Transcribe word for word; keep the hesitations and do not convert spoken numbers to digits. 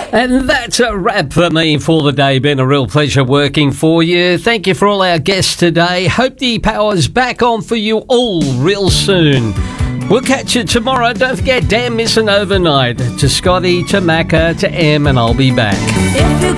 And that's a wrap for me for the day. Been a real pleasure working for you. Thank you for all our guests today. Hope the power's back on for you all real soon. We'll catch you tomorrow. Don't forget, Dan Missing Overnight. To Scotty, to Macca, to Em, and I'll be back.